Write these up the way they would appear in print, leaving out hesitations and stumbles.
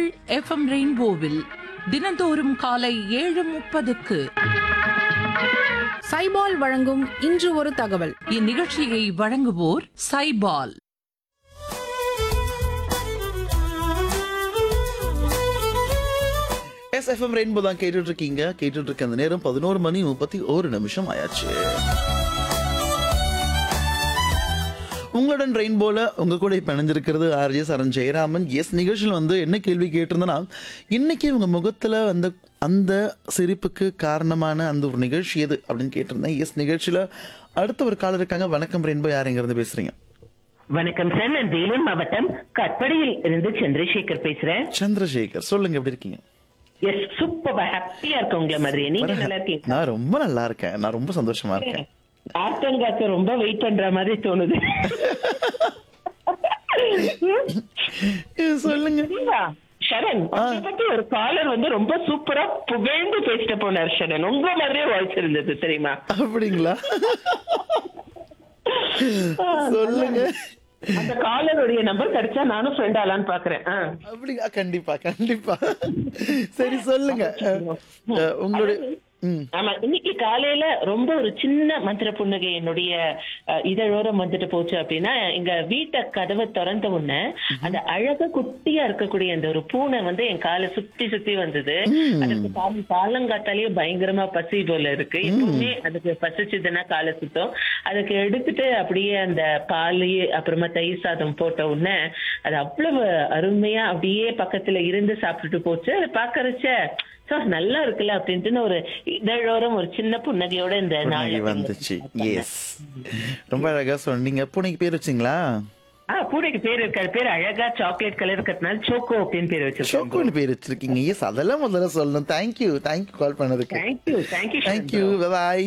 உங்கள் எஃப்எம் ரெயின்போவில் தினந்தோறும் காலை 7:30க்கு சைபால் வழங்கும் இன்று ஒரு தகவல். இந்நிகழ்ச்சியை வழங்குவோர் சைபால். எஃப்எம் ரெயின்போ தான் கேட்டுட்டு இருக்கீங்க. கேட்டுட்டு இருக்க அந்த நேரம் 11:31 ஆயாச்சு. உங்களுடன் ரெயின்போல உங்க கூட இப்ப இணைஞ்சிருக்கிறது ஆர்ஜே சரண் ஜெயராமன். நிகழ்ச்சியில் வந்து என்ன கேள்வி கேட்டிருந்தேன்னா, இன்னைக்கு உங்க முகத்துல வந்து அந்த சிரிப்புக்கு காரணமான அந்த ஒரு நிகழ்ச்சி எது அப்படின்னு கேட்டிருந்தேன். நிகழ்ச்சியில அடுத்த ஒரு காலர் இருக்காங்க. வணக்கம் ரெயின்போ, யார் எங்க இருந்து பேசுறீங்க? வணக்கம் சார், நான் வேலூர் மாவட்டம் கட்படியில் இருந்து சந்திரசேகர் பேசுறேன். சந்திரசேகர், சொல்லுங்க, எப்படி இருக்கீங்க? எஸ், சூப்பர் ஹாப்பியா இருக்க உங்களை மாதிரி. நீங்க நல்லா இருக்கீங்க? நான் ரொம்ப நல்லா இருக்கேன். நான் ரொம்ப சந்தோஷமா இருக்கேன். ஆத்தங்காக்க ரொம்ப வெயிட் பண்ற மாதிரி தோணுது. சொல்லுங்க ஷரண், உங்களை பத்தி ஒரு காலர் வந்து ரொம்ப சூப்பரா புகழ்ந்து பேசிட்டு போனார் ஷரண். உங்க மாதிரியே வாய்ஸ் இருந்தது தெரியுமா? அப்படிங்களா? சொல்லுங்க. அந்த காலருடைய நம்பர் கிடைச்சா நானும் ஃப்ரெண்ட் ஆலான்னு பாக்குறேன். அப்படியா? கண்டிப்பா கண்டிப்பா. சரி, சொல்லுங்க உங்களுடைய. ஆமா, இன்னைக்கு காலையில ரொம்ப ஒரு சின்ன மந்திர புன்னகை என்னுடைய இதழோரம் வந்துட்டு போச்சு. அப்படின்னா, எங்க வீட்டை கதவை திறந்த உடனே அந்த அழகா குட்டியா இருக்கக்கூடிய அந்த ஒரு பூனை வந்து என் காலை சுத்தி சுத்தி வந்தது. அதுக்கு காலங்காத்தாலேயே பயங்கரமா பசி போல இருக்கு. எப்பவுமே அதுக்கு பசிச்சுதுன்னா காலை சுத்தம். அதுக்கு எடுத்துட்டு அப்படியே அந்த பால் அப்புறமா தயிர் சாதம் போட்ட உடனே அது அவ்வளவு அருமையா அப்படியே பக்கத்துல இருந்து சாப்பிட்டுட்டு போச்சு. அதை பாக்கறச்ச நல்லா இருக்குல்ல அப்படின்ட்டு ஒரு இதழோரம் ஒரு சின்ன புன்னகையோட இந்த நாள் வந்துச்சு. எஸ், ரொம்ப அழகா சொன்னீங்க. பூனைக்கு பேர் வச்சிங்களா? பூனைக்கு பேர் இருக்காரு. பேர் அழகா சாக்லேட் கலர் இருக்கிறதுனால சோக்கோ அப்படின்னு பேர் வச்சிருக்கோம். சோக்கோன்னு பேர் வச்சிருக்கீங்க. எஸ், அதெல்லாம் முதல்ல சொல்லணும். தேங்க்யூ கால் பண்ணதுக்கு. தேங்க்யூ. பாய்.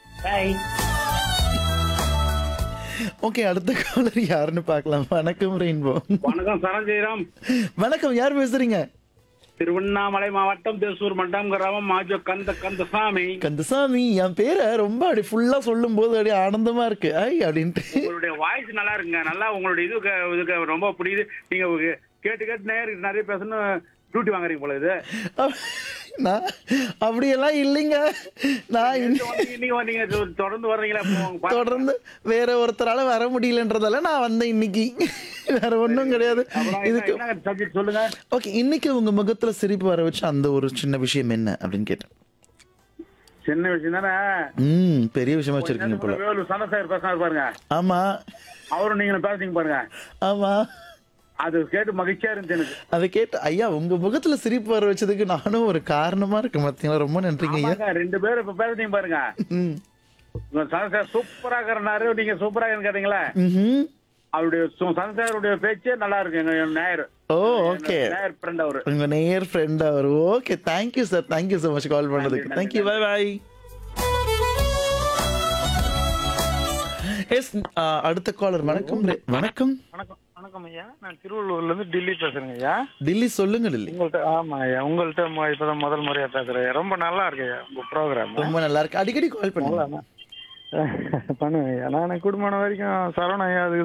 ஓகே, அடுத்த காலர் யாருன்னு பார்க்கலாம். வணக்கம் ரெயின்போ. வணக்கம் சரண் ஜெயராம். வணக்கம், யார் பேசுறீங்க? திருவண்ணாமலை மாவட்டம் தேசூர் மட்டம் கிராமம் மாஜோ கந்தசாமி. கந்தசாமி, என் பேரை ரொம்ப அப்படி ஃபுல்லா சொல்லும் போது அப்படியே ஆனந்தமா இருக்கு. அப்படின்ட்டு உங்களுடைய வாய்ஸ் நல்லா இருக்குங்க. நல்லா உங்களுடைய இதுக்கு ரொம்ப பிடிக்குது. நீங்க கேட்டு நேருக்கு நிறைய பேசணும். டியூட்டி வாங்குறீங்க போல இது. நான் அப்படியெல்லாம் இல்லைங்க. நான் நீங்க தொடர்ந்து வர்றீங்களா? தொடர்ந்து வேற ஒருத்தரால வர முடியலன்றதால நான் வந்தேன் இன்னைக்கு. வேற ஒண்ணும் கிடையாது. இதுக்கு சப்ஜெக்ட் சொல்லுங்க. ஓகே, இன்னைக்கு உங்க முகத்துல சிரிப்பு வர வச்சு அந்த ஒரு சின்ன விஷயம் என்ன அப்படின்னு கேட்டேன். சின்ன விஷயம் தானே? பெரிய விஷயமா வச்சிருக்கீங்க போல. சந்திரசேகர் பேசினாரு பாருங்க. ஆமா, அவரும் நீங்களும் பேசுறீங்க பாருங்க. ஆமா, அது கேட்டு மகிழ்ச்சியா இருந்துச்சு எனக்கு. அதை கேட்டு ஐயா உங்க முகத்துல சிரிப்பு வர வச்சதுக்கு நானும் ஒரு காரணமா இருக்கு. பாத்தீங்களா? ரொம்ப நன்றிங்க ஐயா. 2 பேரும் இப்ப பேசுறீங்க பாருங்க. சந்திரசேகர் சூப்பரா இருக்கிறனாரு, நீங்க சூப்பரா கேட்டீங்களா? அவருடைய சந்திரசேகருடைய பேச்சே நல்லா இருக்கு. எங்க நேயர். ஓகே, நேயர் ஃப்ரெண்ட் அவரு. உங்க நேயர் ஃப்ரெண்ட் அவரு. Okay, thank you sir. Thank you so much கால் பண்ணதுக்கு. தேங்க்யூ. By by. எஸ், அடுத்த காலர். வணக்கம். வணக்கம். வணக்கம் ஐயா, நான் திருவள்ளூர்ல இருந்து டில்லி பேசுறேங்க ஐயா. டில்லி, சொல்லுங்க டில்லி. உங்கள்கிட்ட ஆமா ஐயா, உங்கள்கிட்ட இப்பதான் முதல் முறையா பேசுறேன். ரொம்ப நல்லா இருக்கு ஐயா உங்க ப்ரோக்ராம். ரொம்ப நல்லா இருக்கு. அடிக்கடி கால் பண்ணுங்க. பண்ணுவேன் ஐயா. நான் குடும்பம் வரைக்கும் சரவண ஐயா அதுக்கு